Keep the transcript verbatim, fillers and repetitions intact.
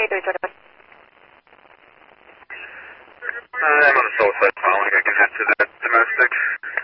three twenty-one. Uh, I'm on the south side following. I can head to that domestic.